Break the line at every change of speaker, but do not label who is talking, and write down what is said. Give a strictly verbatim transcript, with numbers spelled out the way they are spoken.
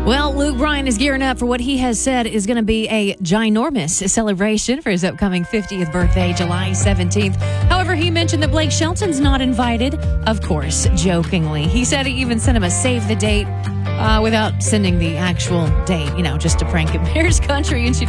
Well, Luke Bryan is gearing up for what he has said is going to be a ginormous celebration for his upcoming fiftieth birthday, July seventeenth. However, he mentioned that Blake Shelton's not invited, of course, jokingly. He said he even sent him a save the date uh, without sending the actual date, you know, just to prank him. Here's Country, and she